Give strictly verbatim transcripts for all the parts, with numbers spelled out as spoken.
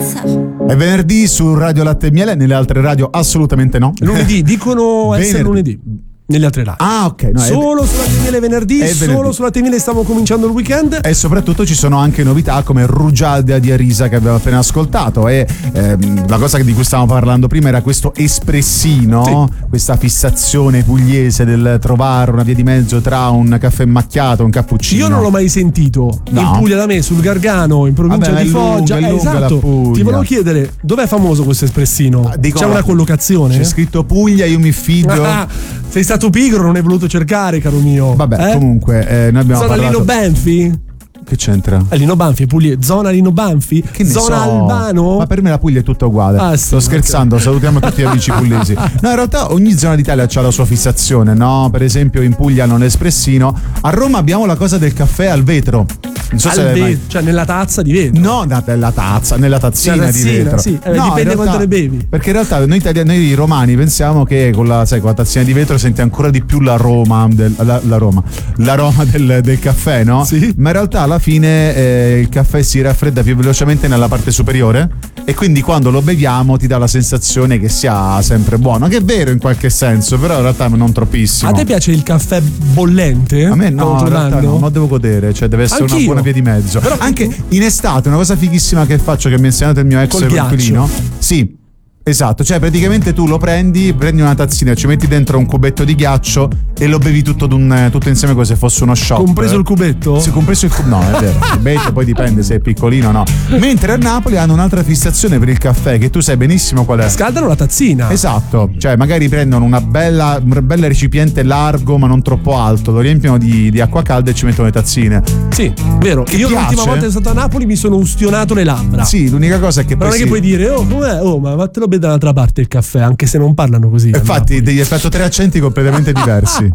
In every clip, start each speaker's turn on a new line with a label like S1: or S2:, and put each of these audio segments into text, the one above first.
S1: È venerdì su Radio Latte e Miele, nelle altre radio assolutamente no.
S2: Lunedì, dicono essere lunedì. Nelle altre radio.
S1: Ah, ok. No,
S2: solo
S1: è...
S2: sulla Latte e Miele venerdì,
S1: venerdì,
S2: solo sulla Latte e Miele stiamo cominciando il weekend.
S1: E soprattutto ci sono anche novità come Rugiada di Arisa che abbiamo appena ascoltato. E ehm, la cosa di cui stavamo parlando prima era questo espressino, sì. Questa fissazione pugliese del trovare una via di mezzo tra un caffè macchiato e un cappuccino.
S2: Io non l'ho mai sentito. No. In Puglia da me, sul Gargano, in provincia
S1: Vabbè,
S2: di Foggia.
S1: Lunga,
S2: eh, esatto. Ti volevo chiedere, dov'è famoso questo espressino? Dico, c'è una collocazione?
S1: C'è scritto Puglia, io mi fido.
S2: Ah, sei stato pigro, non hai voluto cercare, caro mio.
S1: Vabbè,
S2: eh?
S1: comunque eh, noi abbiamo
S2: Zona
S1: parlato...
S2: Lino Banfi?
S1: Che c'entra?
S2: Eh, Lino Banfi è Puglia. Zona Lino Banfi?
S1: Che ne
S2: Zona
S1: so?
S2: Albano?
S1: Ma per me la Puglia è tutta uguale.
S2: Ah, sì,
S1: sto scherzando, okay. Salutiamo tutti gli amici pugliesi. No, in realtà ogni zona d'Italia ha la sua fissazione, no? Per esempio in Puglia hanno l'espressino. A Roma abbiamo la cosa del caffè al vetro. Non so
S2: al
S1: se
S2: vetro,
S1: mai...
S2: cioè nella tazza di vetro.
S1: No, nella tazza, nella tazzina,
S2: nella tazzina
S1: di vetro.
S2: Sì. Eh,
S1: no,
S2: dipende
S1: realtà,
S2: quanto ne bevi.
S1: Perché in realtà noi, italiani, noi romani pensiamo che con la, sai, con la tazzina di vetro senti ancora di più l'aroma del, la, la Roma, l'aroma del, del caffè, no?
S2: Sì.
S1: Ma in realtà alla fine eh, il caffè si raffredda più velocemente nella parte superiore e quindi quando lo beviamo ti dà la sensazione che sia sempre buono, che è vero in qualche senso, però in realtà non troppissimo.
S2: A te piace il caffè bollente?
S1: A me no, in realtà no, non devo godere, cioè deve essere Anch'io. una buona via di mezzo. Però anche in estate una cosa fighissima che faccio, che mi ha insegnato il mio ex coinquilino. Sì, esatto, cioè praticamente tu lo prendi, prendi una tazzina, ci metti dentro un cubetto di ghiaccio e lo bevi tutto, d'un, tutto insieme come se fosse uno shot.
S2: Compreso il cubetto?
S1: Sì, compreso il cubetto. No, è vero, il cubetto poi dipende se è piccolino o no. Mentre a Napoli hanno un'altra fissazione per il caffè, che tu sai benissimo qual è.
S2: Scaldano la tazzina.
S1: Esatto, cioè magari prendono una bella, un bel recipiente largo ma non troppo alto, lo riempiono di, di acqua calda e ci mettono le tazzine.
S2: Sì, vero.
S1: Che
S2: Io
S1: piace?
S2: l'ultima volta che sono stato a Napoli mi sono ustionato le labbra.
S1: Sì, l'unica cosa è che
S2: però
S1: poi
S2: non è
S1: sì.
S2: che puoi dire, oh, com'è? Oh, ma vattelo bene dall'altra parte il caffè, anche se non parlano così.
S1: Infatti, devi effetto tre accenti completamente diversi.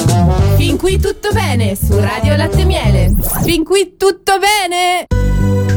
S3: Fin qui tutto bene su Radio Latte e Miele. Fin qui tutto bene.